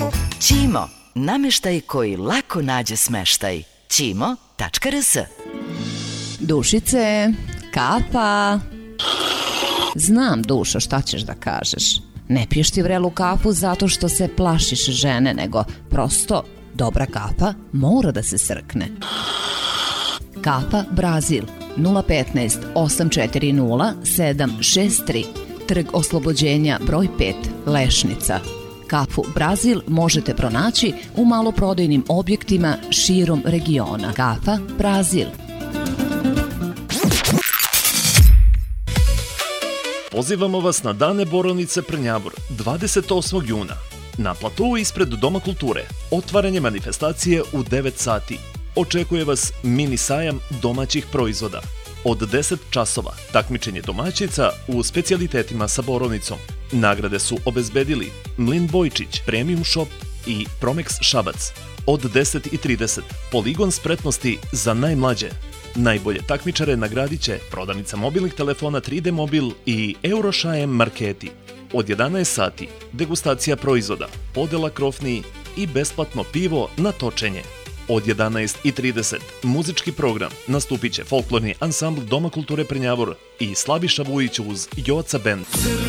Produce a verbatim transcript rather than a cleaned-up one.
Ćimo, namještaj koji lako nađe smeštaj. ćimo tačka r s. Dušice, kapa. Znam, Dušo, šta ćeš da kažeš. Ne piješ ti vrelu kafu zato što se plašiš žene, nego prosto dobra kapa mora da se srkne. Kapa Brazil nula petnaest osam četiri nula sedam šest tri, Trg Oslobođenja broj pet, Lešnica. Kafu Brazil možete pronaći u maloprodajnim objektima širom regiona. Kafa Brazil. Pozivamo vas na Dane borovnice Prnjavor dvadeset osmog juna. Na platou ispred Doma kulture otvaranje manifestacije u devet sati. Očekuje vas mini sajam domaćih proizvoda. Od deset časova takmičenje domaćica u specijalitetima sa borovnicom. Nagrade su obezbedili Mlin Bojčić, Premium Shop i Promex Šabac. Od deset i trideset poligon spretnosti za najmlađe. Najbolje takmičare nagradit će prodavnica mobilnih telefona tri D Mobil i Eurošajem Marketi. Od jedanaest sati degustacija proizvoda, podela krofni i besplatno pivo na točenje. Od jedanaest i trideset muzički program, nastupit će folklorni ansambl Doma kulture Prnjavor i Slaviša Vujić uz Joca Band.